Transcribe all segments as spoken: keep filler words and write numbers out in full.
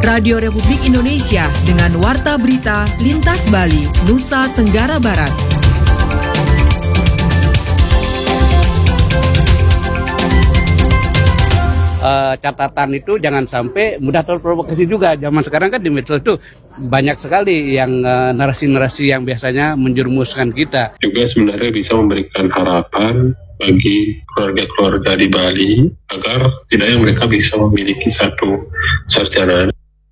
Radio Republik Indonesia dengan Warta Berita Lintas Bali, Nusa Tenggara Barat. Uh, catatan itu jangan sampai mudah terprovokasi juga. Zaman sekarang kan di medsos itu banyak sekali yang uh, narasi-narasi yang biasanya menjerumuskan kita. Juga sebenarnya bisa memberikan harapan bagi keluarga-keluarga di Bali agar setidaknya mereka bisa memiliki satu sarjana.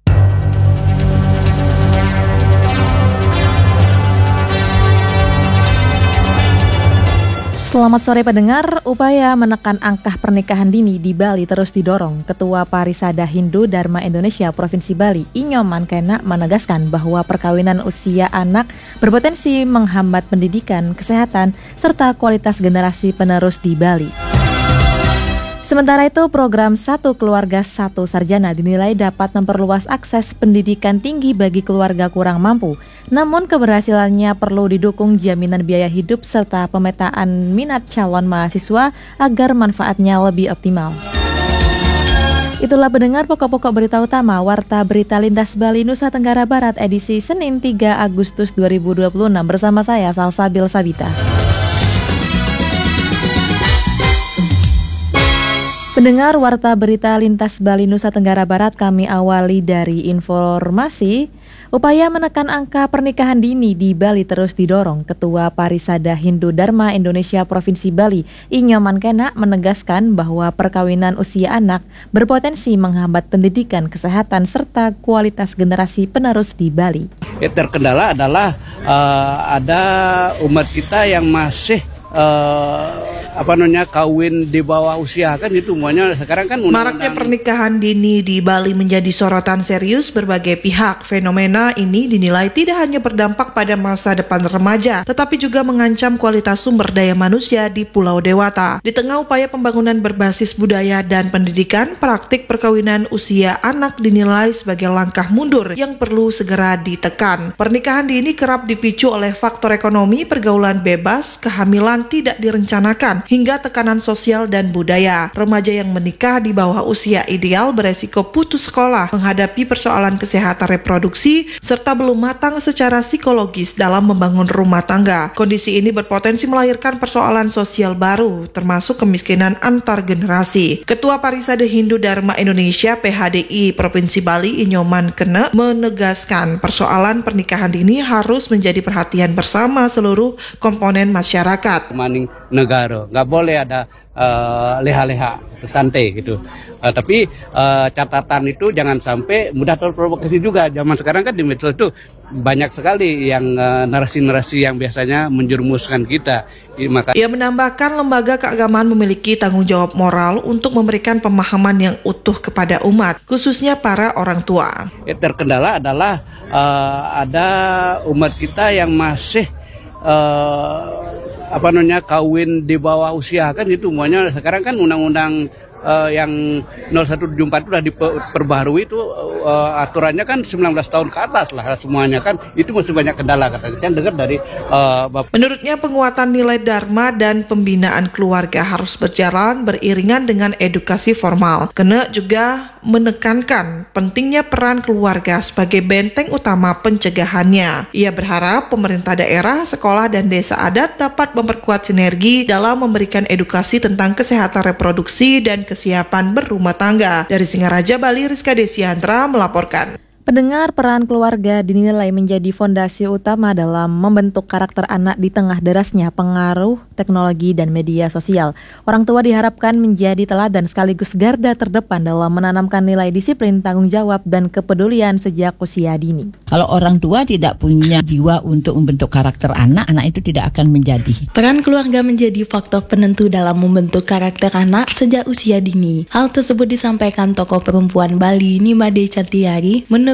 Selamat sore pendengar, upaya menekan angka pernikahan dini di Bali terus didorong. Ketua Parisada Hindu Dharma Indonesia Provinsi Bali, Inyoman Kena, menegaskan bahwa perkawinan usia anak berpotensi menghambat pendidikan, kesehatan, serta kualitas generasi penerus di Bali. Sementara itu, program Satu Keluarga Satu Sarjana dinilai dapat memperluas akses pendidikan tinggi bagi keluarga kurang mampu. Namun keberhasilannya perlu didukung jaminan biaya hidup serta pemetaan minat calon mahasiswa agar manfaatnya lebih optimal. Itulah pendengar pokok-pokok berita utama Warta Berita Lintas Bali Nusa Tenggara Barat edisi Senin tiga Agustus dua ribu dua puluh enam bersama saya Salsabil Sabita. Pendengar Warta Berita Lintas Bali Nusa Tenggara Barat, kami awali dari informasi. Upaya menekan angka pernikahan dini di Bali terus didorong. Ketua Parisada Hindu Dharma Indonesia Provinsi Bali, Inyoman Kena, menegaskan bahwa perkawinan usia anak berpotensi menghambat pendidikan, kesehatan, serta kualitas generasi penerus di Bali. Ya, terkendala adalah uh, ada umat kita yang masih uh, apa namanya kawin di bawah usia, kan itu semuanya sekarang kan undang-undang. Maraknya pernikahan dini di Bali menjadi sorotan serius berbagai pihak. Fenomena ini dinilai tidak hanya berdampak pada masa depan remaja, tetapi juga mengancam kualitas sumber daya manusia di Pulau Dewata. Di tengah upaya pembangunan berbasis budaya dan pendidikan, praktik perkawinan usia anak dinilai sebagai langkah mundur yang perlu segera ditekan. Pernikahan dini kerap dipicu oleh faktor ekonomi, pergaulan bebas, kehamilan tidak direncanakan, hingga tekanan sosial dan budaya. Remaja yang menikah di bawah usia ideal beresiko putus sekolah, menghadapi persoalan kesehatan reproduksi, serta belum matang secara psikologis dalam membangun rumah tangga. Kondisi ini berpotensi melahirkan persoalan sosial baru, termasuk kemiskinan antar generasi. Ketua Parisada Hindu Dharma Indonesia P H D I Provinsi Bali, Inyoman Kena, menegaskan persoalan pernikahan dini harus menjadi perhatian bersama seluruh komponen masyarakat. Maning negara, nggak boleh ada uh, leha-leha, santai gitu. Uh, tapi uh, catatan itu jangan sampai mudah terprovokasi juga. Zaman sekarang kan di medsos itu banyak sekali yang uh, narasi-narasi yang biasanya menjerumuskan kita. Maka ia menambahkan lembaga keagamaan memiliki tanggung jawab moral untuk memberikan pemahaman yang utuh kepada umat, khususnya para orang tua. Ya, terkendala adalah uh, ada umat kita yang masih uh, apa namanya kawin di bawah usia, kan itu semuanya sekarang kan undang-undang uh, yang nol satu tujuh empat itu sudah diperbaharui itu uh, aturannya kan sembilan belas tahun ke atas lah semuanya, kan itu masih banyak kendala katanya. Saya dengar dari uh, Bapak. Menurutnya penguatan nilai dharma dan pembinaan keluarga harus berjalan beriringan dengan edukasi formal. Kena juga menekankan pentingnya peran keluarga sebagai benteng utama pencegahannya. Ia berharap pemerintah daerah, sekolah, dan desa adat dapat memperkuat sinergi dalam memberikan edukasi tentang kesehatan reproduksi dan kesiapan berumah tangga. Dari Singaraja, Bali, Rizka Desiandra melaporkan. Pendengar, peran keluarga dinilai menjadi fondasi utama dalam membentuk karakter anak di tengah derasnya pengaruh teknologi dan media sosial. Orang tua diharapkan menjadi teladan sekaligus garda terdepan dalam menanamkan nilai disiplin, tanggung jawab, dan kepedulian sejak usia dini. Kalau orang tua tidak punya jiwa untuk membentuk karakter anak, anak itu tidak akan menjadi. Peran keluarga menjadi faktor penentu dalam membentuk karakter anak sejak usia dini. Hal tersebut disampaikan tokoh perempuan Bali, Nimade Cantiari, menurut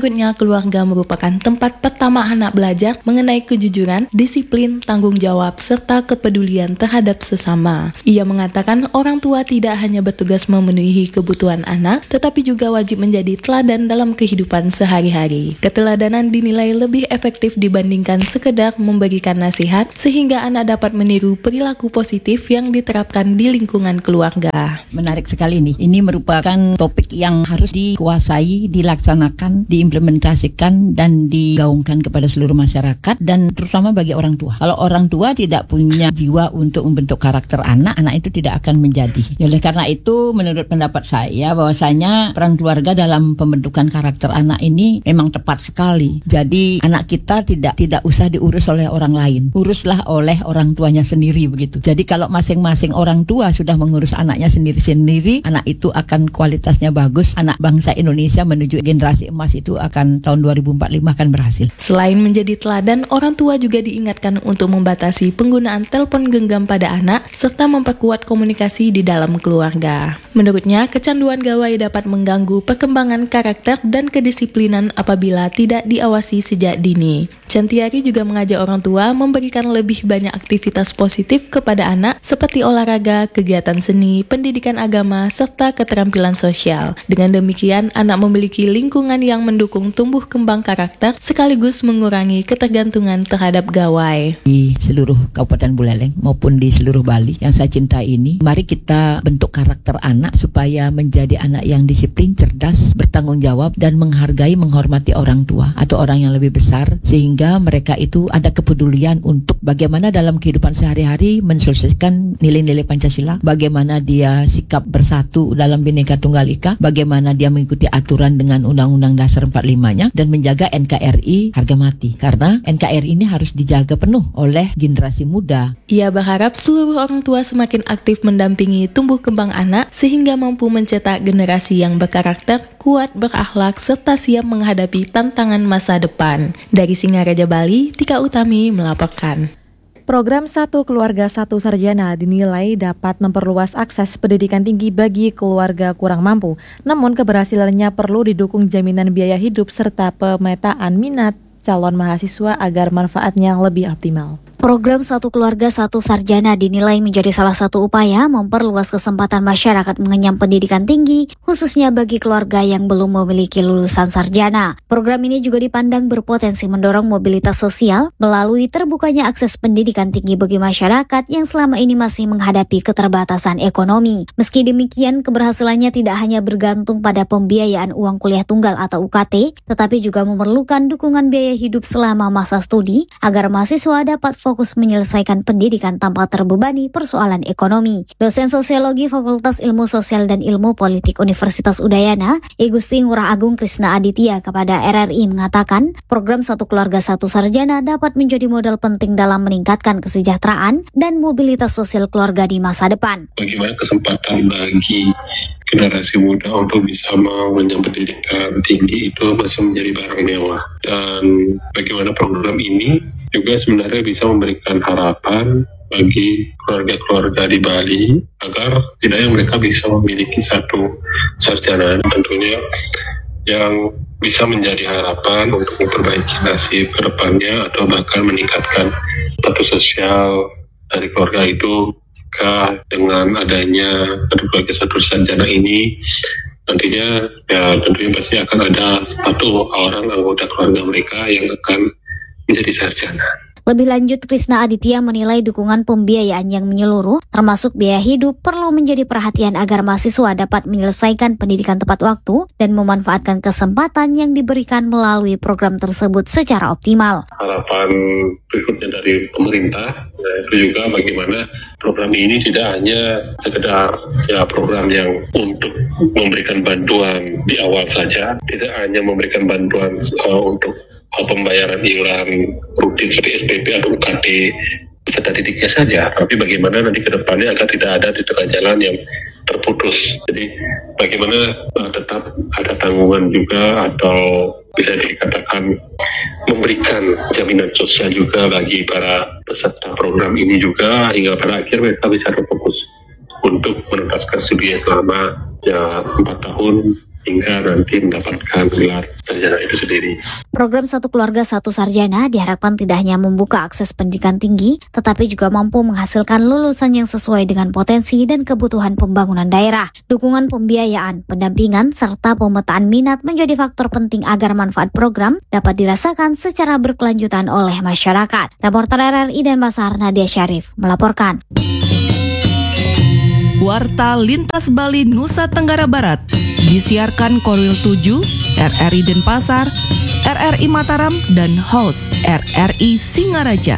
Menurutnya, keluarga merupakan tempat pertama anak belajar mengenai kejujuran, disiplin, tanggung jawab, serta kepedulian terhadap sesama. Ia mengatakan orang tua tidak hanya bertugas memenuhi kebutuhan anak, tetapi juga wajib menjadi teladan dalam kehidupan sehari-hari. Keteladanan dinilai lebih efektif dibandingkan sekedar memberikan nasihat, sehingga anak dapat meniru perilaku positif yang diterapkan di lingkungan keluarga. Menarik sekali nih. Ini merupakan topik yang harus dikuasai, dilaksanakan, diimplementasikan, dan digaungkan kepada seluruh masyarakat, dan terutama bagi orang tua. Kalau orang tua tidak punya jiwa untuk membentuk karakter anak, anak itu tidak akan menjadi. Oleh karena itu, menurut pendapat saya, bahwasanya peran keluarga dalam pembentukan karakter anak ini memang tepat sekali. Jadi anak kita tidak tidak usah diurus oleh orang lain, uruslah oleh orang tuanya sendiri begitu. Jadi kalau masing-masing orang tua sudah mengurus anaknya sendiri-sendiri, anak itu akan kualitasnya bagus. Anak bangsa Indonesia menuju generasi emas itu akan tahun dua ribu empat puluh lima akan berhasil. Selain menjadi teladan, orang tua juga diingatkan untuk membatasi penggunaan telepon genggam pada anak serta memperkuat komunikasi di dalam keluarga. Menurutnya, kecanduan gawai dapat mengganggu perkembangan karakter dan kedisiplinan apabila tidak diawasi sejak dini. Cantiari juga mengajak orang tua memberikan lebih banyak aktivitas positif kepada anak seperti olahraga, kegiatan seni, pendidikan agama, serta keterampilan sosial. Dengan demikian, anak memiliki lingkungan yang mendukung tumbuh kembang karakter sekaligus mengurangi ketergantungan terhadap gawai. Di seluruh Kabupaten Buleleng maupun di seluruh Bali yang saya cintai ini, mari kita bentuk karakter anak supaya menjadi anak yang disiplin, cerdas, bertanggung jawab, dan menghargai, menghormati orang tua atau orang yang lebih besar, sehingga mereka itu ada kepedulian untuk bagaimana dalam kehidupan sehari-hari mensosialisasikan nilai-nilai Pancasila, bagaimana dia sikap bersatu dalam Bhinneka Tunggal Ika, bagaimana dia mengikuti aturan dengan Undang-Undang Dasar empat puluh lima-nya, dan menjaga N K R I harga mati. Karena N K R I ini harus dijaga penuh oleh generasi muda. Ia berharap seluruh orang tua semakin aktif mendampingi tumbuh kembang anak sehingga mampu mencetak generasi yang berkarakter, kuat, berakhlak, serta siap menghadapi tantangan masa depan. Dari Singaraja, Bali, Tika Utami melaporkan. Program Satu Keluarga Satu Sarjana dinilai dapat memperluas akses pendidikan tinggi bagi keluarga kurang mampu. Namun keberhasilannya perlu didukung jaminan biaya hidup serta pemetaan minat calon mahasiswa agar manfaatnya lebih optimal. Program Satu Keluarga Satu Sarjana dinilai menjadi salah satu upaya memperluas kesempatan masyarakat mengenyam pendidikan tinggi, khususnya bagi keluarga yang belum memiliki lulusan sarjana. Program ini juga dipandang berpotensi mendorong mobilitas sosial melalui terbukanya akses pendidikan tinggi bagi masyarakat yang selama ini masih menghadapi keterbatasan ekonomi. Meski demikian, keberhasilannya tidak hanya bergantung pada pembiayaan uang kuliah tunggal atau U K T, tetapi juga memerlukan dukungan biaya hidup selama masa studi agar mahasiswa dapat fokus menyelesaikan pendidikan tanpa terbebani persoalan ekonomi. Dosen Sosiologi Fakultas Ilmu Sosial dan Ilmu Politik Universitas Udayana, I Gusti Ngurah Agung Krisna Aditya kepada R R I mengatakan, program Satu Keluarga Satu Sarjana dapat menjadi modal penting dalam meningkatkan kesejahteraan dan mobilitas sosial keluarga di masa depan. Bagaimana kesempatan bagi generasi muda untuk bisa mengenyam pendidikan tinggi itu masih menjadi barang mewah, dan bagaimana program ini juga sebenarnya bisa memberikan harapan bagi keluarga-keluarga di Bali agar setidaknya mereka bisa memiliki satu sarjana, tentunya yang bisa menjadi harapan untuk memperbaiki nasib ke depannya atau bahkan meningkatkan status sosial dari keluarga itu. Jika dengan adanya Satu Keluarga Satu Sarjana ini nantinya ya tentunya pasti akan ada satu orang anggota keluarga mereka yang akan menjadi sarjana. Lebih lanjut, Krisna Aditya menilai dukungan pembiayaan yang menyeluruh, termasuk biaya hidup, perlu menjadi perhatian agar mahasiswa dapat menyelesaikan pendidikan tepat waktu dan memanfaatkan kesempatan yang diberikan melalui program tersebut secara optimal. Harapan berikutnya dari pemerintah, nah itu juga bagaimana program ini tidak hanya sekedar ya program yang untuk memberikan bantuan di awal saja, tidak hanya memberikan bantuan uh, untuk pembayaran iuran rutin seperti S P P atau U K T peserta didiknya saja, tapi bagaimana nanti ke depannya agar tidak ada di tengah jalan yang terputus. Jadi bagaimana uh, tetap ada tanggungan juga atau bisa dikatakan memberikan jaminan sosial juga bagi para peserta program ini juga hingga pada akhir mereka bisa terfokus untuk menuntaskan studinya selama ya empat tahun hingga nanti mendapatkan gelar sarjana itu sendiri. Program Satu Keluarga Satu Sarjana diharapkan tidak hanya membuka akses pendidikan tinggi, tetapi juga mampu menghasilkan lulusan yang sesuai dengan potensi dan kebutuhan pembangunan daerah. Dukungan pembiayaan, pendampingan, serta pemetaan minat menjadi faktor penting agar manfaat program dapat dirasakan secara berkelanjutan oleh masyarakat. Reporter R R I Denpasar Nadia Syarif melaporkan. Warta Lintas Bali Nusa Tenggara Barat disiarkan Korwil tujuh, R R I Denpasar, R R I Mataram, dan host R R I Singaraja.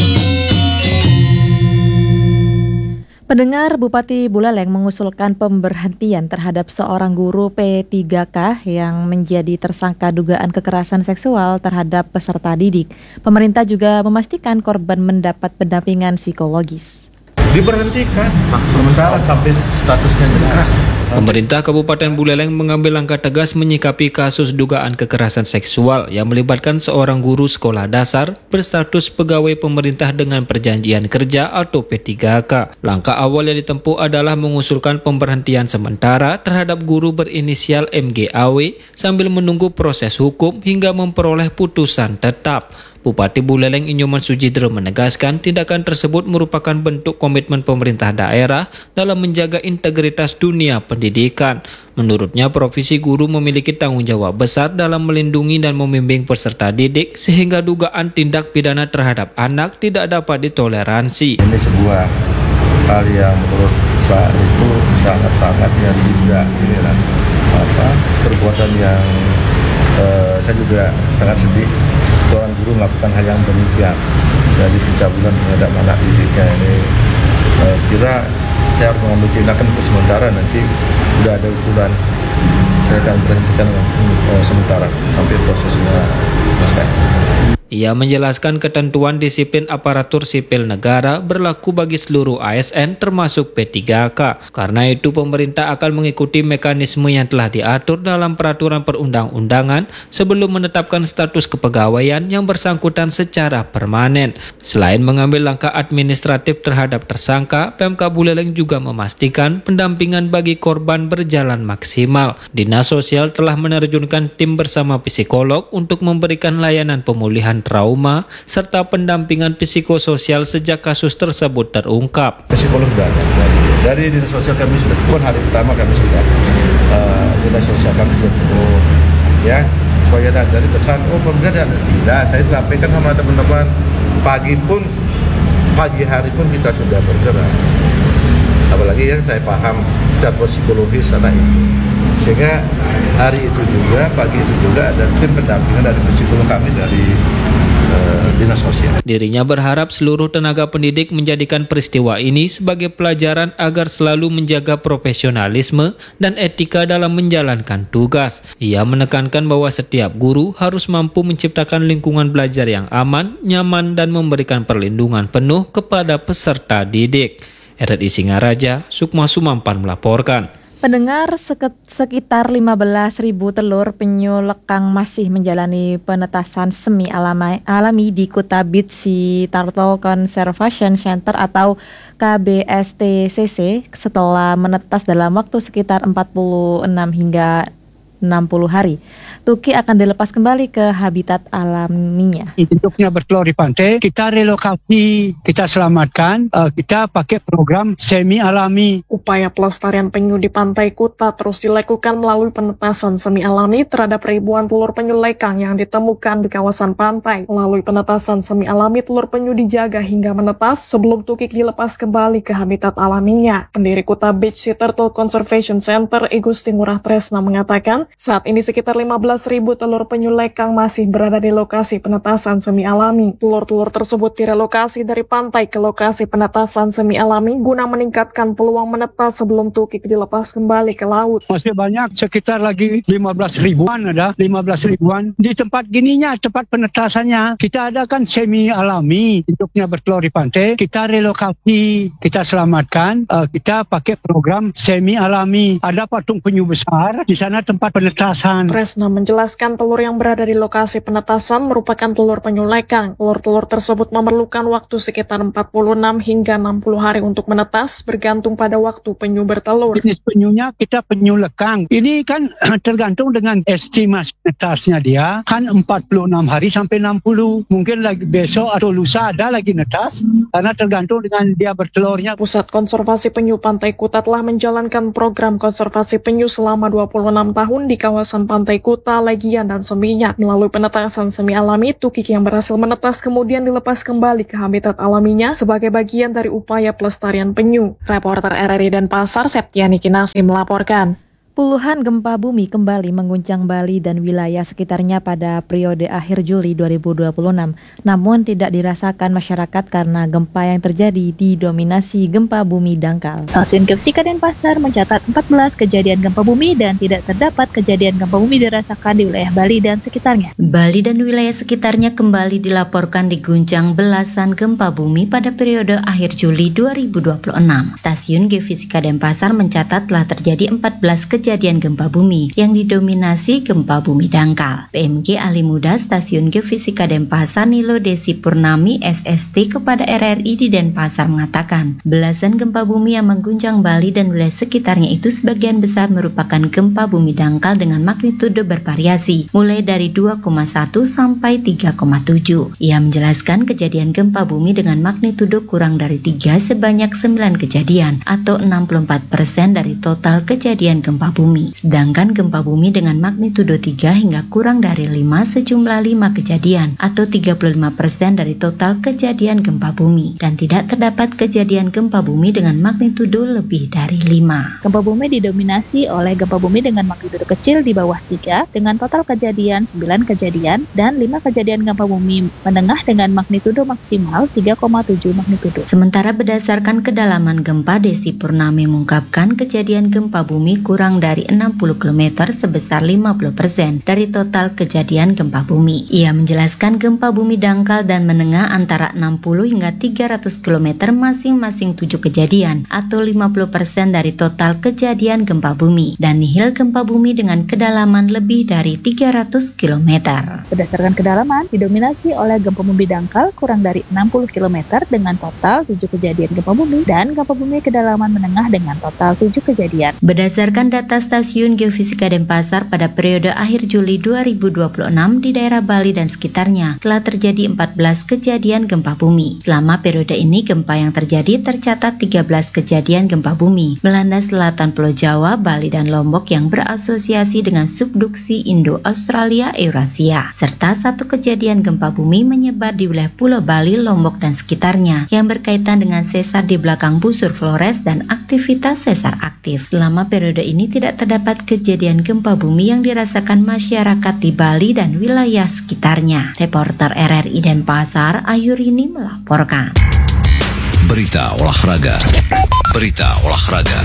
Pendengar, Bupati Buleleng mengusulkan pemberhentian terhadap seorang guru P tiga K yang menjadi tersangka dugaan kekerasan seksual terhadap peserta didik. Pemerintah juga memastikan korban mendapat pendampingan psikologis. Diberhentikan sementara sampai statusnya jelas. Pemerintah Kabupaten Buleleng mengambil langkah tegas menyikapi kasus dugaan kekerasan seksual yang melibatkan seorang guru sekolah dasar berstatus pegawai pemerintah dengan perjanjian kerja atau P tiga K. Langkah awal yang ditempuh adalah mengusulkan pemberhentian sementara terhadap guru berinisial M G A W sambil menunggu proses hukum hingga memperoleh putusan tetap. Bupati Buleleng Inyoman Sujidro menegaskan tindakan tersebut merupakan bentuk komitmen pemerintah daerah dalam menjaga integritas dunia pendidikan. Menurutnya, profesi guru memiliki tanggung jawab besar dalam melindungi dan membimbing peserta didik sehingga dugaan tindak pidana terhadap anak tidak dapat ditoleransi. Ini sebuah hal yang menurut saya itu sangat-sangat yang tidak ini lah, apa perbuatan yang eh, saya juga sangat sedih. Seorang guru melakukan hal yang demikian dari pencabulan terhadap anak didiknya ini, eh, kira saya harus mengambil tindakan untuk sementara, nanti sudah ada usulan saya akan berhentikan eh, sementara sampai prosesnya selesai. Ia menjelaskan ketentuan disiplin aparatur sipil negara berlaku bagi seluruh A S N termasuk P tiga K. Karena itu pemerintah akan mengikuti mekanisme yang telah diatur dalam peraturan perundang-undangan sebelum menetapkan status kepegawaian yang bersangkutan secara permanen. Selain mengambil langkah administratif terhadap tersangka, Pemkab Buleleng juga memastikan pendampingan bagi korban berjalan maksimal. Dinas Sosial telah menerjunkan tim bersama psikolog untuk memberikan layanan pemulihan trauma serta pendampingan psikososial sejak kasus tersebut terungkap. Psikolog sudah ada dari, dari dinas sosial kami sudah pun hari pertama kami sudah uh, dinas sosial kami sudah turun ya supaya ada dari pesan oh pemerintah ada tidak saya sampaikan sama teman-teman pagi pun pagi hari pun kita sudah bergerak, apalagi yang saya paham secara psikologis anak itu, sehingga hari itu juga pagi itu juga ada tim pendampingan dari psikolog kami dari Dinas Sosial. Dirinya berharap seluruh tenaga pendidik menjadikan peristiwa ini sebagai pelajaran agar selalu menjaga profesionalisme dan etika dalam menjalankan tugas. Ia menekankan bahwa setiap guru harus mampu menciptakan lingkungan belajar yang aman, nyaman, dan memberikan perlindungan penuh kepada peserta didik. R R I Singaraja, Sukma Sumampan melaporkan. Pendengar, sekitar lima belas ribu telur penyu lekang masih menjalani penetasan semi alami, alami di Kuta Sea Turtle Conservation Center atau K B S T C C setelah menetas dalam waktu sekitar empat puluh enam hingga enam puluh hari. Tuki akan dilepas kembali ke habitat alaminya. Induknya bertelur di pantai, kita relokasi, kita selamatkan, uh, kita pakai program semi alami. Upaya pelestarian penyu di Pantai Kuta terus dilakukan melalui penetasan semi alami terhadap ribuan telur penyu lekang yang ditemukan di kawasan pantai. Melalui penetasan semi alami, telur penyu dijaga hingga menetas sebelum tukik dilepas kembali ke habitat alaminya. Pendiri Kuta Sea Turtle Conservation Center, Igusti Ngurah Tresna mengatakan, saat ini sekitar lima belas ribu telur penyu lekang masih berada di lokasi penetasan semi alami. Telur-telur tersebut direlokasi dari pantai ke lokasi penetasan semi alami guna meningkatkan peluang menetas sebelum tukik dilepas kembali ke laut. Masih banyak, sekitar lagi lima belas ribuan ada, lima belas ribuan. Di tempat gininya, tempat penetasannya, kita adakan semi alami. Induknya bertelur di pantai, kita relokasi, kita selamatkan, uh, kita pakai program semi alami. Ada patung penyu besar, di sana tempat penetasan penetasan. Tresna menjelaskan telur yang berada di lokasi penetasan merupakan telur penyu lekang. Telur-telur tersebut memerlukan waktu sekitar empat puluh enam hingga enam puluh hari untuk menetas, bergantung pada waktu penyu bertelur. Jenis penyunya kita penyu lekang. Ini kan tergantung dengan estimasi netasnya dia, kan empat puluh enam hari sampai enam puluh. Mungkin lagi besok atau lusa ada lagi netas, karena tergantung dengan dia bertelurnya. Pusat Konservasi Penyu Pantai Kuta telah menjalankan program konservasi penyu selama dua puluh enam tahun di kawasan Pantai Kuta, Legian, dan Seminyak. Melalui penetasan semi alami, tukik yang berhasil menetas kemudian dilepas kembali ke habitat alaminya sebagai bagian dari upaya pelestarian penyu. Reporter R R I Denpasar, Septiani Kinasi melaporkan. Puluhan gempa bumi kembali mengguncang Bali dan wilayah sekitarnya pada periode akhir Juli dua ribu dua puluh enam. Namun tidak dirasakan masyarakat karena gempa yang terjadi didominasi gempa bumi dangkal. Stasiun Geofisika Denpasar mencatat empat belas kejadian gempa bumi dan tidak terdapat kejadian gempa bumi dirasakan di wilayah Bali dan sekitarnya. Bali dan wilayah sekitarnya kembali dilaporkan diguncang belasan gempa bumi pada periode akhir Juli dua ribu dua puluh enam. Stasiun Geofisika Denpasar mencatat telah terjadi empat belas kejadian kejadian gempa bumi yang didominasi gempa bumi dangkal. P M G Ahli Muda Stasiun Geofisika Denpasar Nilo Desi Purnami S S T kepada R R I di Denpasar mengatakan, belasan gempa bumi yang mengguncang Bali dan wilayah sekitarnya itu sebagian besar merupakan gempa bumi dangkal dengan magnitudo bervariasi, mulai dari dua koma satu sampai tiga koma tujuh. Ia menjelaskan kejadian gempa bumi dengan magnitudo kurang dari tiga sebanyak sembilan kejadian atau enam puluh empat persen dari total kejadian gempa bumi. Sedangkan gempa bumi dengan magnitudo tiga hingga kurang dari lima sejumlah lima kejadian atau tiga puluh lima persen dari total kejadian gempa bumi, dan tidak terdapat kejadian gempa bumi dengan magnitudo lebih dari lima. Gempa bumi didominasi oleh gempa bumi dengan magnitudo kecil di bawah tiga dengan total kejadian sembilan kejadian dan lima kejadian gempa bumi menengah dengan magnitudo maksimal tiga koma tujuh magnitudo. Sementara berdasarkan kedalaman gempa, Desi Purnami mengungkapkan kejadian gempa bumi kurang dari enam puluh kilometer sebesar lima puluh persen dari total kejadian gempa bumi. Ia menjelaskan gempa bumi dangkal dan menengah antara enam puluh hingga tiga ratus kilometer masing-masing tujuh kejadian atau lima puluh persen dari total kejadian gempa bumi, dan nihil gempa bumi dengan kedalaman lebih dari tiga ratus kilometer. Berdasarkan kedalaman, didominasi oleh gempa bumi dangkal kurang dari enam puluh kilometer dengan total tujuh kejadian gempa bumi dan gempa bumi kedalaman menengah dengan total tujuh kejadian. Berdasarkan data Stasiun Geofisika Denpasar pada periode akhir Juli dua ribu dua puluh enam di daerah Bali dan sekitarnya telah terjadi empat belas kejadian gempa bumi. Selama periode ini gempa yang terjadi tercatat tiga belas kejadian gempa bumi melanda selatan Pulau Jawa, Bali dan Lombok yang berasosiasi dengan subduksi Indo-Australia Eurasia, serta satu kejadian gempa bumi menyebar di wilayah Pulau Bali, Lombok dan sekitarnya yang berkaitan dengan sesar di belakang busur Flores dan aktivitas sesar aktif. Selama periode ini tidak terdapat kejadian gempa bumi yang dirasakan masyarakat di Bali dan wilayah sekitarnya. Reporter R R I Denpasar, Ayurini melaporkan. Berita olahraga. Berita olahraga.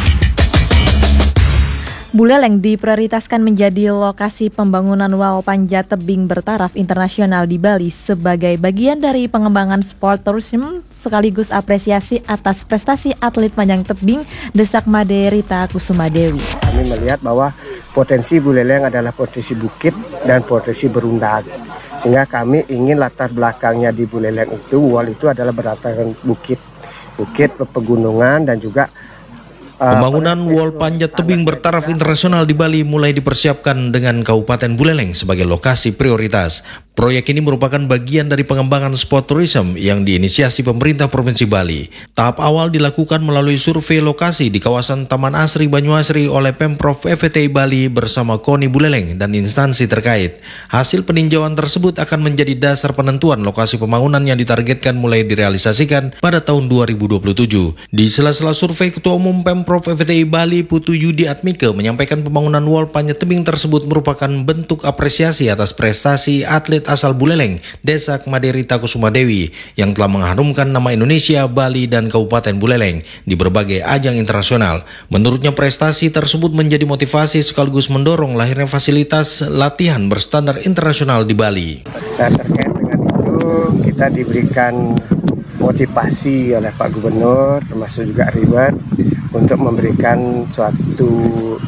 Buleleng diprioritaskan menjadi lokasi pembangunan wall panjat tebing bertaraf internasional di Bali sebagai bagian dari pengembangan sport tourism sekaligus apresiasi atas prestasi atlet panjat tebing, desak Made Rita Kusumadewi. Kami melihat bahwa potensi Buleleng adalah potensi bukit dan potensi berundang. Sehingga kami ingin latar belakangnya di Buleleng itu, wall itu adalah berdasarkan bukit, bukit pegunungan dan juga Pembangunan wall panjat tebing bertaraf internasional di Bali mulai dipersiapkan dengan Kabupaten Buleleng sebagai lokasi prioritas. Proyek ini merupakan bagian dari pengembangan sport tourism yang diinisiasi pemerintah Provinsi Bali. Tahap awal dilakukan melalui survei lokasi di kawasan Taman Asri Banyuasri oleh Pemprov F T I Bali bersama KONI Buleleng dan instansi terkait. Hasil peninjauan tersebut akan menjadi dasar penentuan lokasi pembangunan yang ditargetkan mulai direalisasikan pada tahun dua ribu dua puluh tujuh. Di sela-sela survei, Ketua Umum Pemprov F T I Bali Putu Yudi Atmike menyampaikan pembangunan wall panjat tebing tersebut merupakan bentuk apresiasi atas prestasi atlet asal Buleleng, Desak Made Rita Kusumadewi yang telah mengharumkan nama Indonesia, Bali, dan Kabupaten Buleleng di berbagai ajang internasional. Menurutnya prestasi tersebut menjadi motivasi sekaligus mendorong lahirnya fasilitas latihan berstandar internasional di Bali. Dan terkait dengan itu kita diberikan motivasi oleh Pak Gubernur termasuk juga Riwan untuk memberikan suatu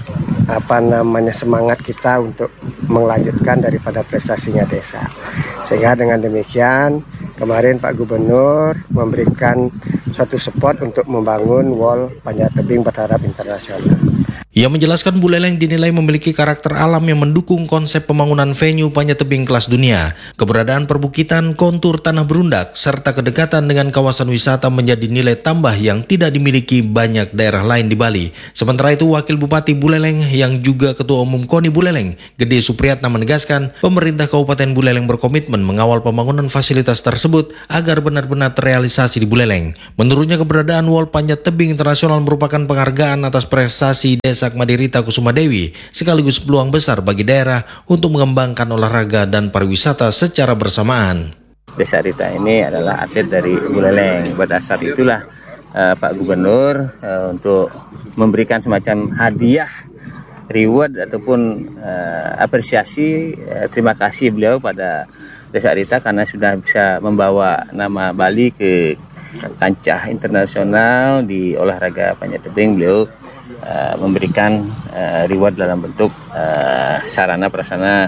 apa namanya semangat kita untuk melanjutkan daripada prestasinya desa. Sehingga dengan demikian kemarin Pak Gubernur memberikan suatu support untuk membangun wall panjat tebing bertaraf internasional. Ia menjelaskan Buleleng dinilai memiliki karakter alam yang mendukung konsep pembangunan venue panjat tebing kelas dunia. Keberadaan perbukitan, kontur tanah berundak, serta kedekatan dengan kawasan wisata menjadi nilai tambah yang tidak dimiliki banyak daerah lain di Bali. Sementara itu, Wakil Bupati Buleleng yang juga Ketua Umum KONI Buleleng, Gede Supriyatna menegaskan, pemerintah Kabupaten Buleleng berkomitmen mengawal pembangunan fasilitas tersebut agar benar-benar terrealisasi di Buleleng. Menurutnya, keberadaan wall panjat tebing internasional merupakan penghargaan atas prestasi desa Madirita Kusuma Dewi, sekaligus peluang besar bagi daerah untuk mengembangkan olahraga dan pariwisata secara bersamaan. Desa Rita ini adalah aset dari Buleleng. Berdasar itulah uh, Pak Gubernur uh, untuk memberikan semacam hadiah, reward ataupun uh, apresiasi, uh, terima kasih beliau pada Desa Rita karena sudah bisa membawa nama Bali ke kancah internasional di olahraga panjat tebing. Beliau Uh, memberikan uh, reward dalam bentuk uh, sarana prasarana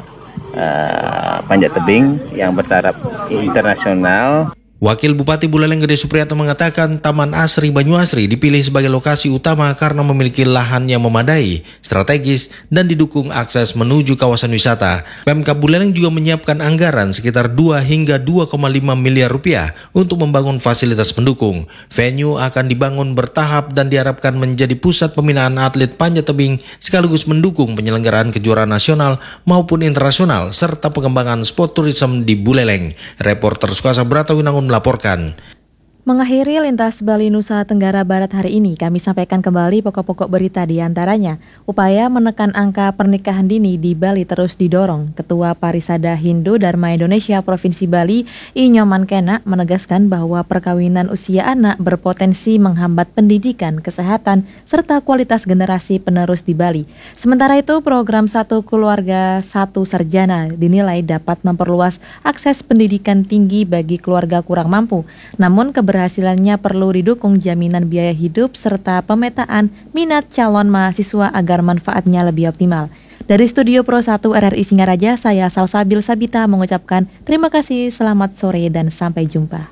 uh, panjat tebing yang bertaraf internasional. Wakil Bupati Buleleng Gede Supriyatna mengatakan Taman Asri Banyuasri dipilih sebagai lokasi utama karena memiliki lahan yang memadai, strategis, dan didukung akses menuju kawasan wisata. Pemkab Buleleng juga menyiapkan anggaran sekitar dua hingga dua koma lima miliar rupiah untuk membangun fasilitas pendukung. Venue akan dibangun bertahap dan diharapkan menjadi pusat pembinaan atlet panjat tebing sekaligus mendukung penyelenggaraan kejuaraan nasional maupun internasional serta pengembangan sport tourism di Buleleng. Reporter Sukasa Bratawinangun melaporkan. Mengakhiri Lintas Bali Nusa Tenggara Barat hari ini, kami sampaikan kembali pokok-pokok berita di antaranya. Upaya menekan angka pernikahan dini di Bali terus didorong. Ketua Parisada Hindu Dharma Indonesia Provinsi Bali, I Nyoman Kena, menegaskan bahwa perkawinan usia anak berpotensi menghambat pendidikan, kesehatan, serta kualitas generasi penerus di Bali. Sementara itu, program Satu Keluarga Satu Sarjana dinilai dapat memperluas akses pendidikan tinggi bagi keluarga kurang mampu. Namun, keberhasilannya perlu didukung jaminan biaya hidup serta pemetaan minat calon mahasiswa agar manfaatnya lebih optimal. Dari Studio Pro satu R R I Singaraja, saya Salsabil Sabita mengucapkan terima kasih, selamat sore, dan sampai jumpa.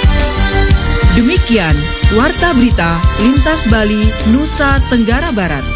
Demikian Warta Berita Lintas Bali Nusa Tenggara Barat.